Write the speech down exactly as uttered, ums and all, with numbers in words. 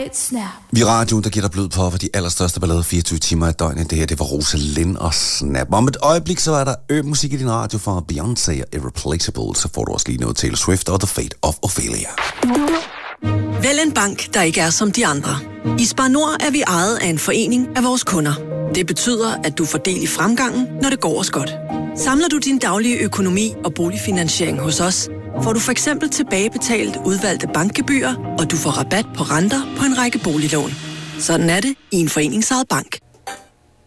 Great Snap. Vi er radioen, der giver dig blød på for de allerstørste ballader fireogtyve timer i døgnet. Det her, det var Rosalind og Snap. Om et øjeblik, så er der ø-musik i din radio fra Beyoncé og Irreplaceable. Så får du også lige noget Taylor Swift og The Fate of Ophelia. Vælg en bank, der ikke er som de andre. I Spar Nord er vi ejet af en forening af vores kunder. Det betyder, at du får del i fremgangen, når det går os godt. Samler du din daglige økonomi og boligfinansiering hos os, får du for eksempel tilbagebetalt udvalgte bankgebyrer, og du får rabat på renter på en række boliglån. Sådan er det i en foreningsejet bank.